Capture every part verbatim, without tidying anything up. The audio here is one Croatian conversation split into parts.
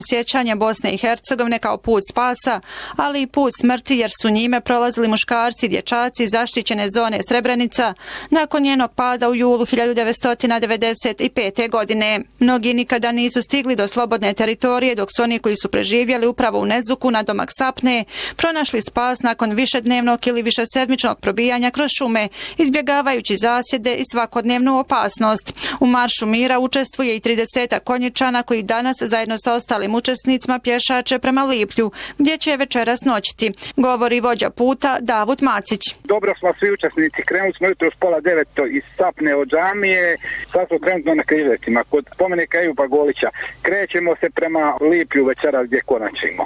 sjećanja Bosne i Hercegovine kao put spasa, ali i put smrti jer su njime prolazili muškarci i dječaci zaštićene zone Srebrenica nakon njenog pada u julu hiljadu devetsto devedeset pete. godine. Mnogi nikada nisu stigli do slobodne teritorije, dok su oni koji su preživjeli upravo u Nezuku na domak Sapne pronašli spas nakon višednevnog ili višesedmičnog probijanja kroz šume, izbjegavajući zasjede i svakodnevnu opasnost. U Maršu mira učestvuje i tridesetak konjičana koji danas zajedno sa ostalim učesnicima pješače prema Liplju, gdje će večeras noćiti, govori vođa puta Davud Macić. Dobro smo svi učesnici, krenuli smo jutro s pola deveto iz Sapne od džamije, sad smo trenutno na Križevcima, kod spomenika Ejuba Golića. Krećemo se prema Liplju večeras gdje konačimo.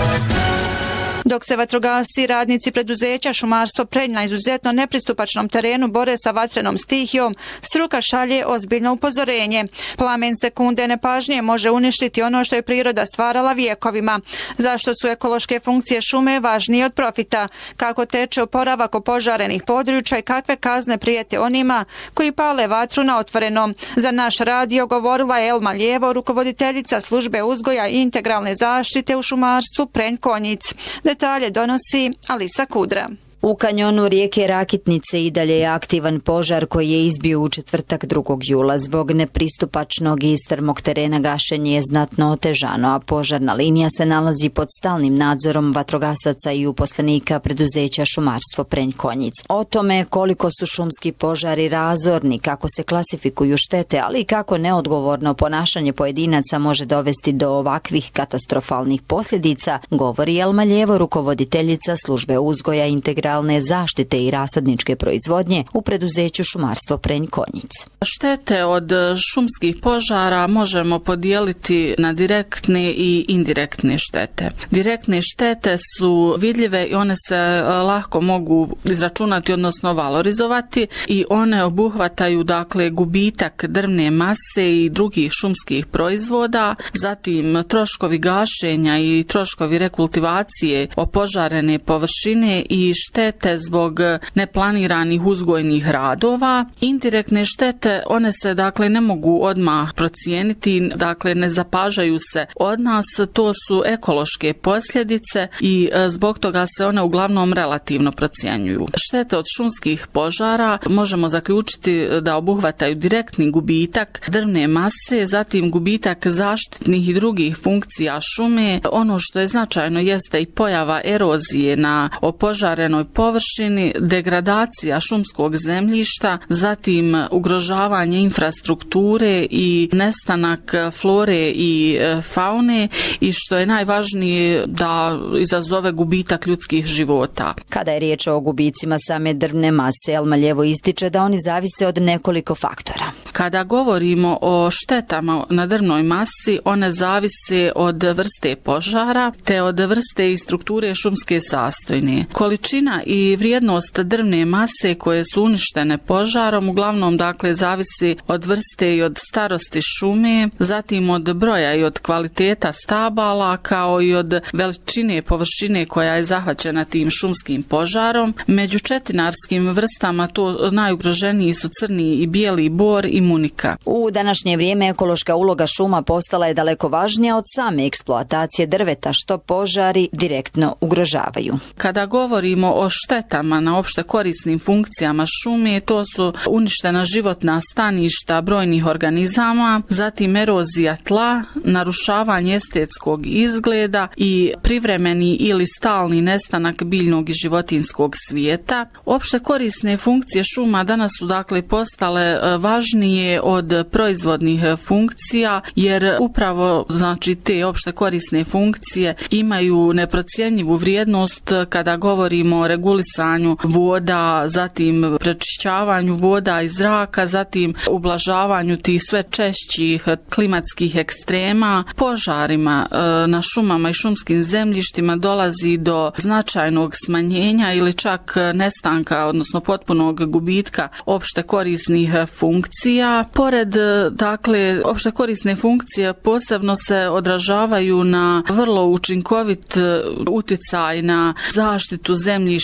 Dok se vatrogasci i radnici preduzeća Šumarstvo Prenj na izuzetno nepristupačnom terenu bore sa vatrenom stihijom, struka šalje ozbiljno upozorenje. Plamen sekunde nepažnje može uništiti ono što je priroda stvarala vijekovima. Zašto su ekološke funkcije šume važnije od profita? Kako teče oporavak opožarenih područja i kakve kazne prijete onima koji pale vatru na otvorenom? Za naš radio govorila je Elma Ljevo, rukovoditeljica službe uzgoja i integralne zaštite u Šumarstvu Prenj Konjic. Detalje donosi Alisa Kudra. U kanjonu rijeke Rakitnice i dalje je aktivan požar koji je izbio u četvrtak drugog jula. Zbog nepristupačnog i strmog terena gašenje je znatno otežano, a požarna linija se nalazi pod stalnim nadzorom vatrogasaca i uposlenika preduzeća Šumarstvo Prenj Konjic. O tome koliko su šumski požari razorni, kako se klasifikuju štete, ali i kako neodgovorno ponašanje pojedinaca može dovesti do ovakvih katastrofalnih posljedica, govori Elma Ljevo, rukovoditeljica službe uzgoja integralne zaštite i rasadničke proizvodnje u preduzeću Šumarstvo Prenj Konjic. Štete od šumskih požara možemo podijeliti na direktne i indirektne štete. Direktne štete su vidljive i one se lako mogu izračunati, odnosno valorizovati, i one obuhvataju dakle gubitak drvne mase i drugih šumskih proizvoda, zatim troškovi gašenja i troškovi rekultivacije opožarene površine i štete štete zbog neplaniranih uzgojnih radova. Indirektne štete, one se dakle ne mogu odmah procijeniti, dakle ne zapažaju se od nas, to su ekološke posljedice i zbog toga se one uglavnom relativno procjenjuju. Štete od šumskih požara možemo zaključiti da obuhvataju direktni gubitak drvne mase, zatim gubitak zaštitnih i drugih funkcija šume. Ono što je značajno jeste i pojava erozije na opožarenoj površini, degradacija šumskog zemljišta, zatim ugrožavanje infrastrukture i nestanak flore i faune i što je najvažnije da izazove gubitak ljudskih života. Kada je riječ o gubicima same drvne mase, Elma Ljevo ističe da oni zavise od nekoliko faktora. Kada govorimo o štetama na drvnoj masi, one zavise od vrste požara te od vrste i strukture šumske sastojne. Količina i vrijednost drvne mase koje su uništene požarom uglavnom dakle zavisi od vrste i od starosti šume, zatim od broja i od kvaliteta stabala kao i od veličine površine koja je zahvaćena tim šumskim požarom. Među četinarskim vrstama to najugroženiji su crni i bijeli bor i munika. U današnje vrijeme ekološka uloga šuma postala je daleko važnija od same eksploatacije drveta, što požari direktno ugrožavaju. Kada govorimo o štetama na opšte korisnim funkcijama šume, to su uništena životna staništa brojnih organizama, zatim erozija tla, narušavanje estetskog izgleda i privremeni ili stalni nestanak biljnog i životinjskog svijeta. Opšte korisne funkcije šuma danas su dakle postale važnije od proizvodnih funkcija, jer upravo znači te opšte korisne funkcije imaju neprocjenjivu vrijednost kada govorimo o regulisanju voda, zatim prečišćavanju voda i zraka, zatim ublažavanju tih sve češćih klimatskih ekstrema. Požarima na šumama i šumskim zemljištima dolazi do značajnog smanjenja ili čak nestanka, odnosno potpunog gubitka opšte korisnih funkcija. Pored dakle opšte korisne funkcije posebno se odražavaju na vrlo učinkovit uticaj na zaštitu zemljišta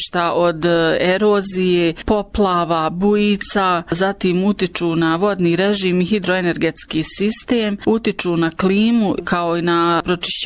staništa od erozije, poplava, bujica, zatim utiču na vodni režim i hidroenergetski sistem, utiču na klimu kao i na pročišćavanje